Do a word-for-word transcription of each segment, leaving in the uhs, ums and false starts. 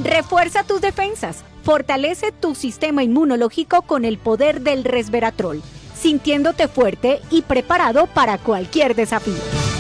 Refuerza tus defensas, fortalece tu sistema inmunológico con el poder del resveratrol, sintiéndote fuerte y preparado para cualquier desafío.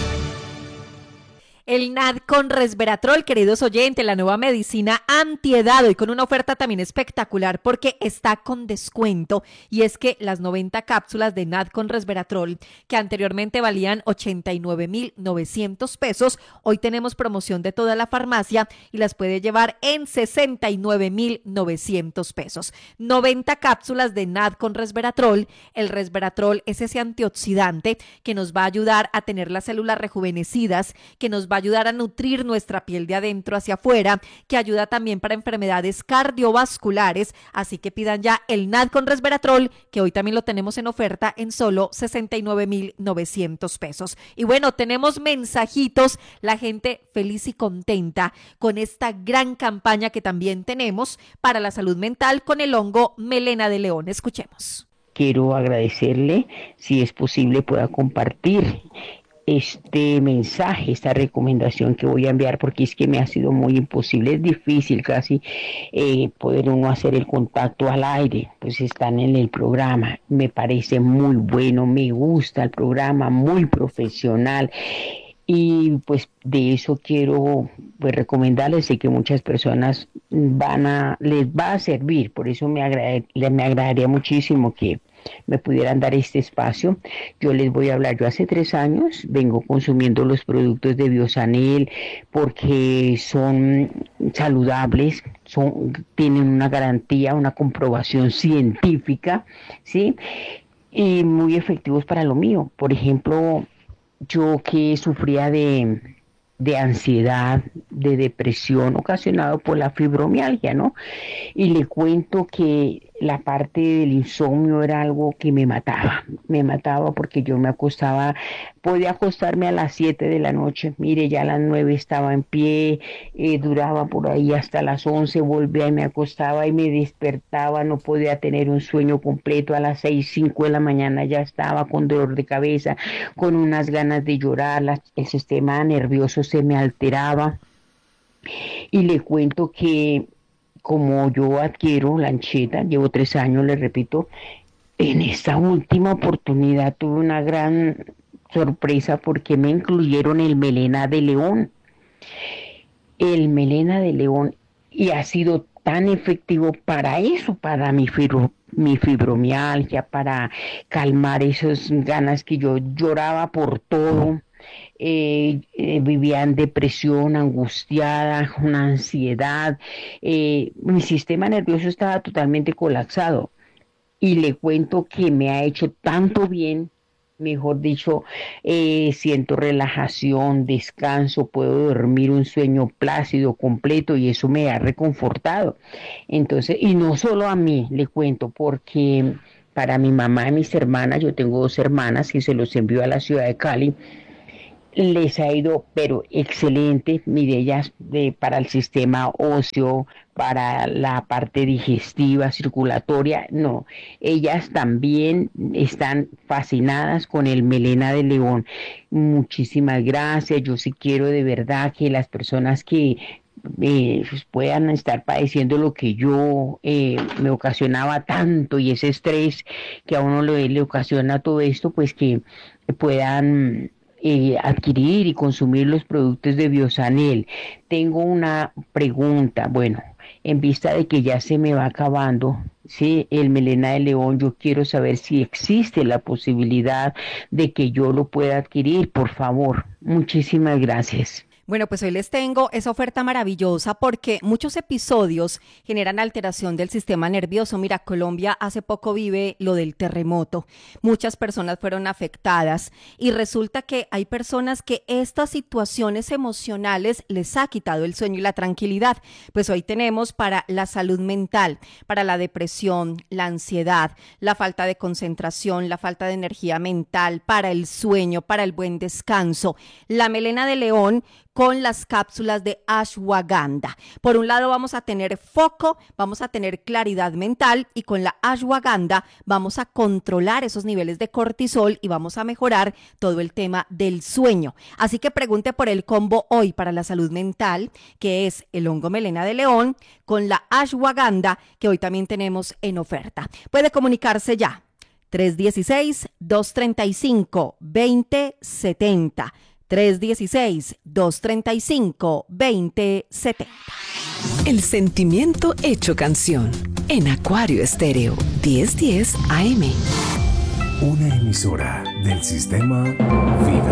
El N A D con resveratrol, queridos oyentes, la nueva medicina antiedad, y con una oferta también espectacular porque está con descuento, y es que las noventa cápsulas de N A D con resveratrol, que anteriormente valían ochenta y nueve mil novecientos pesos, hoy tenemos promoción de toda la farmacia y las puede llevar en sesenta y nueve mil novecientos pesos. noventa cápsulas de N A D con resveratrol. El resveratrol es ese antioxidante que nos va a ayudar a tener las células rejuvenecidas, que nos va a ayudar a nutrir nuestra piel de adentro hacia afuera, que ayuda también para enfermedades cardiovasculares, así que pidan ya el N A D con resveratrol, que hoy también lo tenemos en oferta en solo sesenta y nueve mil novecientos pesos. Y bueno, tenemos mensajitos, la gente feliz y contenta con esta gran campaña que también tenemos para la salud mental con el hongo melena de león. Escuchemos. Quiero agradecerle, si es posible pueda compartir este mensaje, esta recomendación que voy a enviar, porque es que me ha sido muy imposible, es difícil casi eh, poder uno hacer el contacto al aire, pues están en el programa, me parece muy bueno, me gusta el programa, muy profesional, y pues de eso quiero pues recomendarles, sé que muchas personas van a, les va a servir, por eso me, agrade, me agradaría muchísimo que me pudieran dar este espacio. Yo les voy a hablar, yo hace tres años vengo consumiendo los productos de Biosanel porque son saludables, son, tienen una garantía, una comprobación científica, ¿sí? Y muy efectivos para lo mío. Por ejemplo, yo que sufría de, de ansiedad, de depresión ocasionado por la fibromialgia, ¿no? Y le cuento que la parte del insomnio era algo que me mataba, me mataba porque yo me acostaba, podía acostarme a las siete de la noche, mire, ya a las nueve estaba en pie, eh, duraba por ahí hasta las once, volvía y me acostaba y me despertaba, no podía tener un sueño completo, a las seis, cinco de la mañana ya estaba con dolor de cabeza, con unas ganas de llorar, la, el sistema nervioso se me alteraba, y le cuento que como yo adquiero lancheta, llevo tres años, le repito, en esta última oportunidad tuve una gran sorpresa porque me incluyeron el melena de león. El melena de león, y ha sido tan efectivo para eso, para mi fibro, mi fibromialgia, para calmar esas ganas que yo lloraba por todo. Eh, eh, vivía en depresión, angustiada, una ansiedad, eh, mi sistema nervioso estaba totalmente colapsado, y le cuento que me ha hecho tanto bien, mejor dicho, eh, siento relajación, descanso, puedo dormir un sueño plácido, completo, y eso me ha reconfortado. Entonces, y no solo a mí, le cuento, porque para mi mamá y mis hermanas, yo tengo dos hermanas y se los envío a la ciudad de Cali, les ha ido pero excelente, mire, ellas de, para el sistema óseo, para la parte digestiva, circulatoria, no, ellas también están fascinadas con el melena de león. Muchísimas gracias, yo sí quiero de verdad que las personas que eh, puedan estar padeciendo lo que yo eh, me ocasionaba tanto, y ese estrés que a uno le, le ocasiona todo esto, pues que puedan Eh, adquirir y consumir los productos de Biosanel. Tengo una pregunta, bueno, en vista de que ya se me va acabando, sí, el melena de león, yo quiero saber si existe la posibilidad de que yo lo pueda adquirir, por favor. Muchísimas gracias. Bueno, pues hoy les tengo esa oferta maravillosa porque muchos episodios generan alteración del sistema nervioso. Mira, Colombia hace poco vive lo del terremoto. Muchas personas fueron afectadas y resulta que hay personas que estas situaciones emocionales les ha quitado el sueño y la tranquilidad. Pues hoy tenemos para la salud mental, para la depresión, la ansiedad, la falta de concentración, la falta de energía mental, para el sueño, para el buen descanso. La melena de león con las cápsulas de ashwagandha. Por un lado vamos a tener foco, vamos a tener claridad mental y con la ashwagandha vamos a controlar esos niveles de cortisol y vamos a mejorar todo el tema del sueño. Así que pregunte por el combo hoy para la salud mental, que es el hongo melena de león con la ashwagandha, que hoy también tenemos en oferta. Puede comunicarse ya. tres uno seis, dos tres cinco, dos cero siete cero. tres uno seis, dos tres cinco, dos cero siete cero. El sentimiento hecho canción en Acuario Estéreo diez diez A M. Una emisora del sistema Vibra.